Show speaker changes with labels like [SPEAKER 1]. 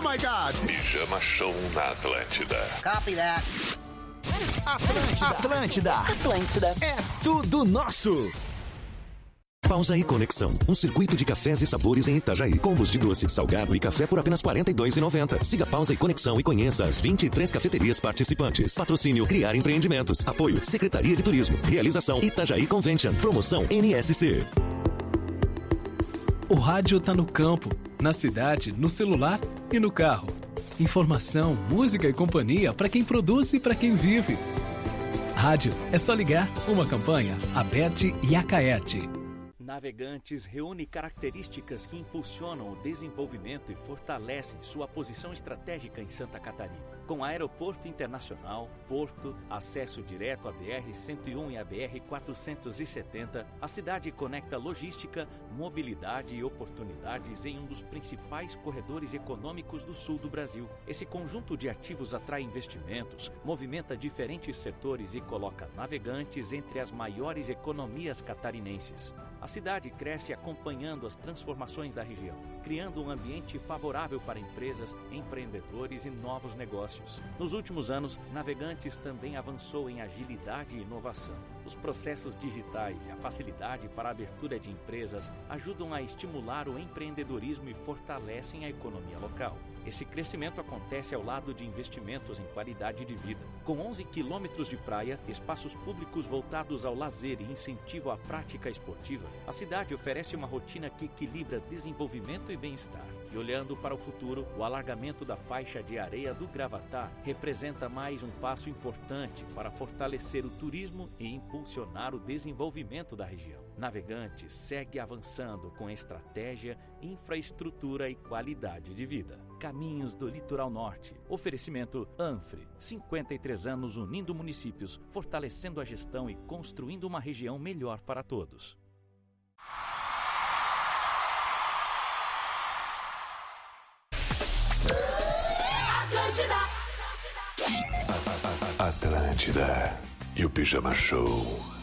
[SPEAKER 1] my God!
[SPEAKER 2] Pijama Show na Atlântida.
[SPEAKER 3] Copy that.
[SPEAKER 4] Atlântida. É tudo nosso.
[SPEAKER 5] Pausa e Conexão, um circuito de cafés e sabores em Itajaí. Combos de doce, salgado e café por apenas R$ 42,90. Siga Pausa e Conexão e conheça as 23 cafeterias participantes. Patrocínio Criar Empreendimentos. Apoio Secretaria de Turismo. Realização Itajaí Convention. Promoção NSC.
[SPEAKER 6] O rádio tá no campo, na cidade, no celular e no carro. Informação, música e companhia para quem produz e para quem vive. Rádio é só ligar. Uma campanha Aberte e Acaerte.
[SPEAKER 7] Navegantes reúne características que impulsionam o desenvolvimento e fortalecem sua posição estratégica em Santa Catarina. Com aeroporto internacional, porto, acesso direto à BR-101 e à BR-470, a cidade conecta logística, mobilidade e oportunidades em um dos principais corredores econômicos do sul do Brasil. Esse conjunto de ativos atrai investimentos, movimenta diferentes setores e coloca Navegantes entre as maiores economias catarinenses. A cidade cresce acompanhando as transformações da região, criando um ambiente favorável para empresas, empreendedores e novos negócios. Nos últimos anos, Navegantes também avançou em agilidade e inovação. Os processos digitais e a facilidade para a abertura de empresas ajudam a estimular o empreendedorismo e fortalecem a economia local. Esse crescimento acontece ao lado de investimentos em qualidade de vida. Com 11 quilômetros de praia, espaços públicos voltados ao lazer e incentivo à prática esportiva, a cidade oferece uma rotina que equilibra desenvolvimento e bem-estar. E olhando para o futuro, o alargamento da faixa de areia do Gravatá representa mais um passo importante para fortalecer o turismo e impulsionar o desenvolvimento da região. Navegantes segue avançando com estratégia, infraestrutura e qualidade de vida. Caminhos do Litoral Norte. Oferecimento Anfre. 53 anos unindo municípios, fortalecendo a gestão e construindo uma região melhor para todos.
[SPEAKER 2] Atlântida e o Pijama Show.